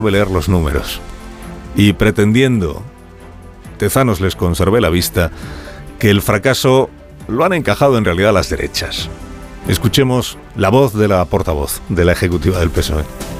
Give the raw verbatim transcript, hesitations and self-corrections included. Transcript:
leer los números. Y pretendiendo, Tezanos les conservé la vista, que el fracaso lo han encajado en realidad las derechas. Escuchemos la voz de la portavoz de la ejecutiva del P S O E.